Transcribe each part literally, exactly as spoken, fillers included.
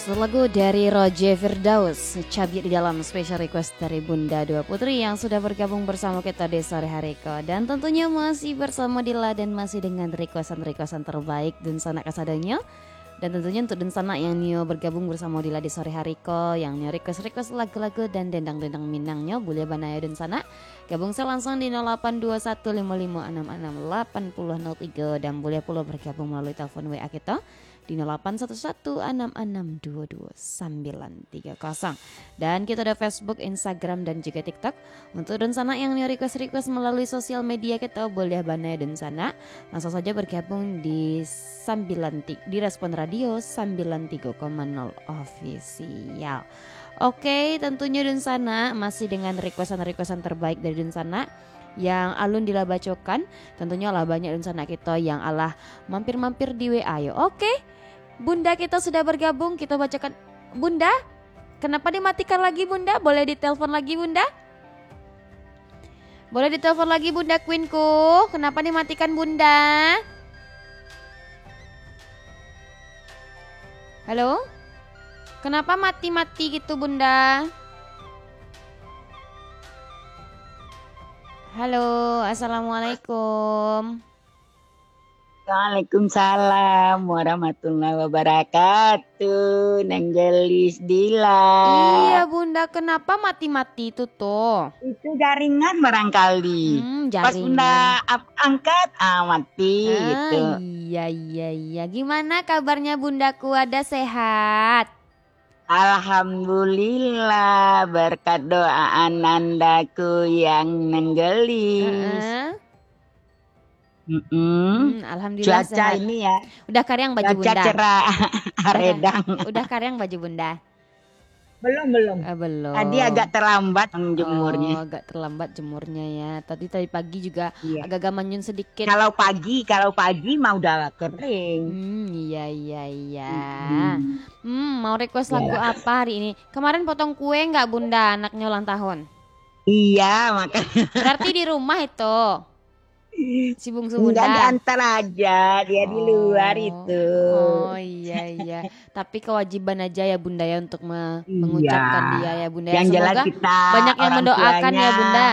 Satu lagu dari Roger Firdaus, cabut di dalam special request dari Bunda Dua Putri yang sudah bergabung bersama kita di sore hari ko. Dan tentunya masih bersama Dila dan masih dengan requestan-requestan terbaik dan sana kasadanya. Dan tentunya untuk dan sana yang Nio bergabung bersama Dila di sore hari ko, yang Nio request-request lagu-lagu dan dendang-dendang Minangnya boleh banaya dan sana. Gabung saya langsung di nol delapan dua satu lima lima enam enam delapan nol nol tiga dan boleh pula bergabung melalui telepon W A kita di nol delapan satu satu enam enam dua dua sembilan tiga nol. Dan kita ada Facebook, Instagram dan juga TikTok. Untuk dan sana yang request-request melalui sosial media kita boleh banaya dan sana langsung saja bergabung di sembilan di Respon Radio sembilan tiga koma nol official. Oke, tentunya dan sana masih dengan requestan-requestan terbaik dari dan sana yang alun Dila bacokan. Tentunya lah banyak dan sana kita yang alah mampir-mampir di W A yo. Oke, Bunda kita sudah bergabung, kita bacakan. Bunda, kenapa dimatikan lagi Bunda? Boleh ditelepon lagi Bunda? Boleh ditelepon lagi Bunda Queenku? Kenapa dimatikan Bunda? Halo? Kenapa mati-mati gitu Bunda? Halo, Assalamualaikum. Waalaikumsalam warahmatullahi wabarakatuh. Neng Gelis Dila. Iya Bunda, kenapa mati-mati itu tuh? Itu jaringan barangkali. Hmm, Pas jaringan. Bunda up- angkat, ah mati Ah, gitu. iya iya iya. Gimana kabarnya Bundaku? Ada sehat? Alhamdulillah berkat doa anandaku yang nenggelis. Heeh. Mm-mm. Hmm, alhamdulillah Cuaca sehat. ini ya, Udah karyang baju cuaca Bunda. cerah, Udah, redang. udah karyang baju Bunda. Belum belum. Eh, belum. Tadi agak terlambat Oh, jemurnya. agak terlambat jemurnya ya. Tadi tadi pagi juga Iya. agak manyun sedikit. Kalau pagi, kalau pagi mah udah kering. Hmm, iya iya iya. Hmm. Hmm, mau request Ya. lagu apa hari ini? Kemarin potong kue nggak Bunda anaknya ulang tahun? Iya, makanya Berarti di rumah itu si bungsu enggak Bunda. diantar aja, dia di luar itu. Oh iya iya. Tapi kewajiban aja ya Bunda ya untuk me- Iya. mengucapkan dia ya Bunda ya. Yang jelas Semoga kita banyak yang orang mendoakan tuanya. ya Bunda.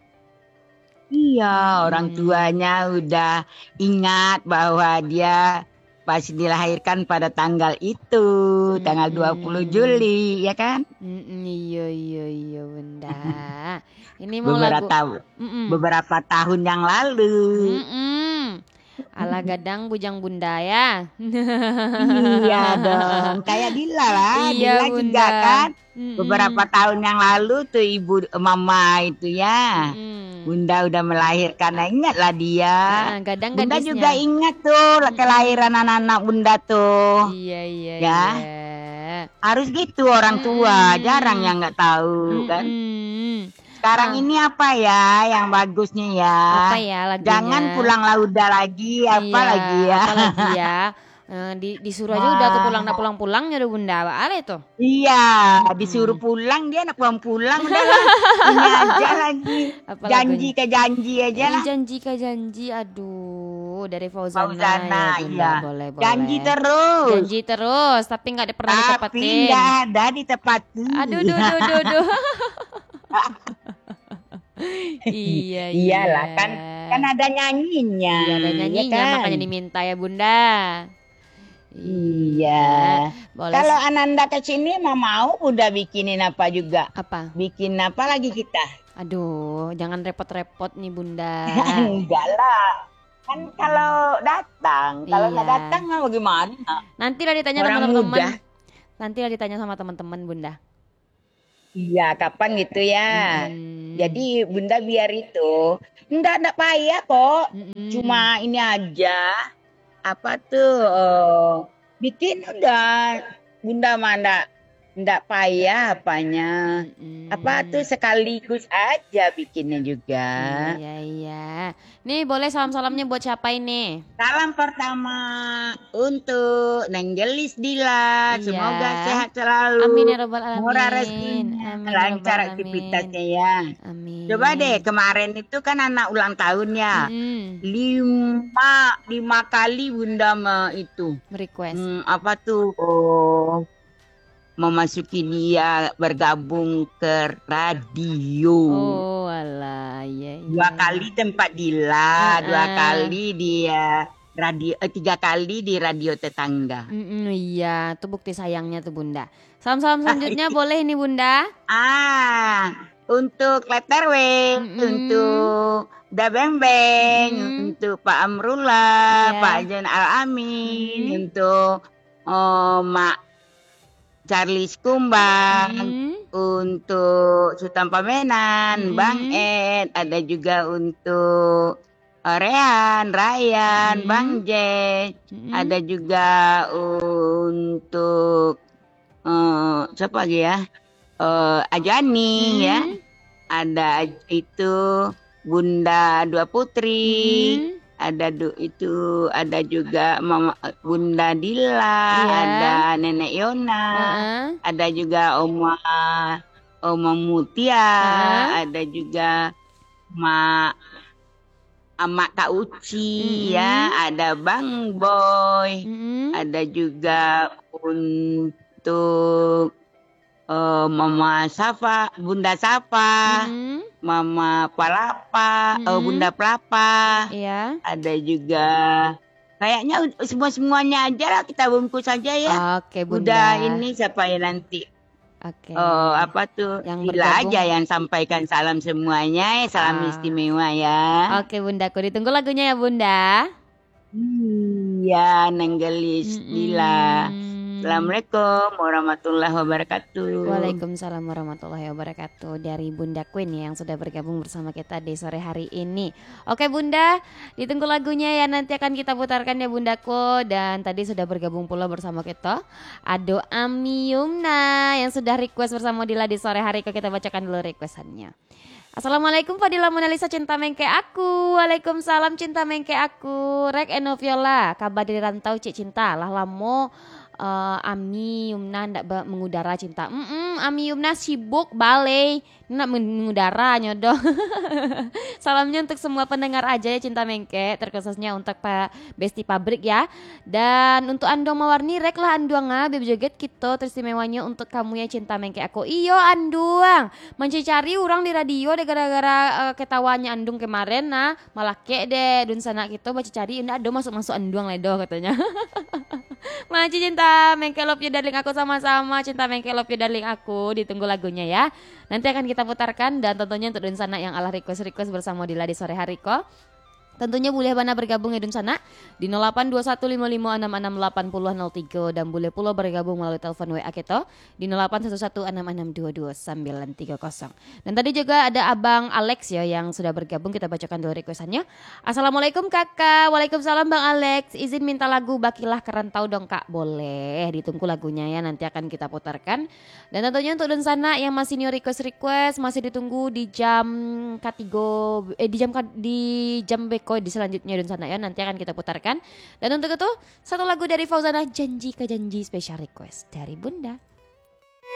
Iya, orang Hmm. tuanya udah ingat bahwa dia pas dilahirkan pada tanggal itu, tanggal dua puluh Juli, ya kan? Mm-mm, iya iya iya Bunda. Ini mau Beberapa lagu. tahun, Mm-mm. beberapa tahun yang lalu. Mm-mm. Ala gadang bujang Bunda ya. Iya dong, kayak Dila lah. Iya Dila juga Bunda. kan. Mm-mm. Beberapa tahun yang lalu tuh ibu mama itu ya. Mm-mm. Bunda udah melahirkan, nah, ingatlah dia. Ah, gadang Bunda gadisnya. juga ingat tuh kelahiran anak-anak Bunda tuh. Iya iya Ya. iya. Harus gitu orang tua, Mm-mm. jarang yang nggak tahu kan. Mm-mm. Sekarang Ah. ini apa ya yang bagusnya ya? Apa ya lagunya? Jangan pulang lauda lagi, apa Iya, lagi ya? apa lagi ya? Eh, di disuruh aja udah tuh pulang nah pulang-pulang ya udah Bunda. Ale tuh. Iya, disuruh pulang dia nak pulang-pulang udahlah. Ini aja lagi. Apa Janji lagunya? ke janji aja lah. Janji ke janji. Aduh, dari Fauzana, Fauzana, ya Bunda. iya. Boleh, boleh. Janji terus. Janji terus, tapi nggak ada- pernah Tapi ditepatin. nggak ada ditepati. Aduh, duh, duh, duh, duh. Iya, Iyalah iya. kan kan ada nyanyinya. Iya, ada ya nyanyinya kan? makanya diminta ya Bunda. Iya. Boleh. Kalau Ananda ke sini mah mau udah bikinin apa juga. Apa? Bikin apa lagi kita? Aduh, jangan repot-repot nih Bunda. Enggak lah. Kan kalau datang, kalau nggak Iya. datang mah bagaimana? Nanti lah ditanya Orang sama teman-teman. muda. Nanti lah ditanya sama teman-teman Bunda. Iya, kapan gitu ya. Mm-mm. Jadi Bunda biar itu enggak ada payah kok. Mm-mm. Cuma ini aja. Apa tuh? eh, bikin udah Bunda mah enggak enggak payah apanya. Mm-mm. Apa tuh sekaligus aja bikinnya juga. Iya iya. Nih boleh salam-salamnya buat siapa ini? Salam pertama untuk Neng Gelis Dila. Iya. Semoga sehat selalu. Amin ya rabbal alamin. Murah rezekinya, Amin ya lancar rabbal alamin. aktivitasnya ya. Amin. Coba deh kemarin itu kan anak ulang tahun ya. Mm-mm. Lima lima kali Bunda mah itu. Request. Hmm, apa tuh? Oh, memasuki dia bergabung ke radio. Oh alah, iya iya. Dua kali tempat Dila, dua Uh-uh. kali dia radio, eh, tiga kali di radio tetangga. Mm-mm, iya, itu bukti sayangnya tuh Bunda. Salam-salam selanjutnya boleh ini Bunda? Ah, untuk Letterway, Mm-mm. untuk Da Bembeng, Mm-mm. untuk Pak Amrullah, Iya. Pak Jan Al-Amin, Mm-mm. untuk oh, Mak Charles Kumbang, Mm-mm. untuk Sultan Pamenan, Mm-mm. Bang Ed, ada juga untuk eh, Rehan, Ryan, Mm-mm. Bang Jack, Mm-mm. ada juga untuk eh, siapa lagi ya? Eh, Ajani ya, Mm-mm. ada itu Bunda Dua Putri, Mm-mm. ada du- itu ada juga Mama Bunda Dila, Iya. ada Nenek Yona, Uh-uh. ada juga Oma Oma Mutia, Uh-uh. ada juga Mak Amak Kak Uci Mm-mm. ya, ada Bang Boy, Mm-mm. ada juga untuk eh, Mama Safa, Bunda Safa, Mm-mm. Mama Palapa, eh, Mm-mm. Bunda Pelapa, Iya. ada juga kayaknya semua semuanya aja lah kita bungkus saja ya. Oke Bunda. Udah ini siapa ya nanti? Oke. Oh apa tuh? Yang Dila bergabung. aja yang sampaikan salam semuanya, ya, salam Ah. istimewa ya. Oke Bundaku, ditunggu lagunya ya Bunda. Iya, Nenggelis Dila. Mm-mm. Assalamualaikum warahmatullahi wabarakatuh. Waalaikumsalam warahmatullahi wabarakatuh. Dari Bunda Queen yang sudah bergabung bersama kita di sore hari ini. Oke Bunda, ditunggu lagunya ya, nanti akan kita putarkan ya Bundaku. Dan tadi sudah bergabung pula bersama kita Ado Ami Yumna yang sudah request bersama Dila di sore hari. Kita bacakan dulu requestannya. Assalamualaikum Fadila Monalisa cinta mengke aku. Waalaikumsalam cinta mengke aku. Rek Enoviola, kabar dari rantau Cik Cinta. Lah lamo uh, Ami Yumna ndak ba- mengudara cinta. Mm-mm, Ami Yumna sibuk balai nak mengudara nyodoh. Salamnya untuk semua pendengar aja ya cinta mengke, terkhususnya untuk Pak Besti Pabrik ya. Dan untuk Andong Mawarni rek lah Anduang ah beb joget kita teristimewanya untuk kamu ya cinta mengke aku. Iyo Anduang, mencari orang di radio deh gara-gara uh, ketawanya Andung kemarin nah malah kek deh dun sana kita baca cari ndak ada masuk-masuk Anduang ledo katanya. Manci cinta mengke love you darling aku, sama-sama cinta mengke love you darling aku. Ditunggu lagunya ya. Nanti akan kita putarkan dan tentunya untuk dun sana yang ala request-request bersama Dila di sore hari kok. Tentunya boleh bana bergabung ya dun sana di nol delapan dua satu lima lima enam enam delapan nol nol tiga dan boleh pula bergabung melalui telepon W A kita di nol delapan satu satu enam enam dua dua sembilan tiga nol. Dan tadi juga ada Abang Alex ya yang sudah bergabung, kita bacakan dulu requestannya. Assalamualaikum Kakak. Waalaikumsalam Bang Alex. Izin minta lagu Bakilah Kerantau dong Kak. Boleh, ditunggu lagunya ya, nanti akan kita putarkan. Dan tentunya untuk dun sana yang masih new request-request masih ditunggu di jam katigo eh di jam di jam beko di selanjutnya dan sana ya, nanti akan kita putarkan. Dan untuk itu satu lagu dari Fauzana, Janji ke Janji, special request dari Bunda.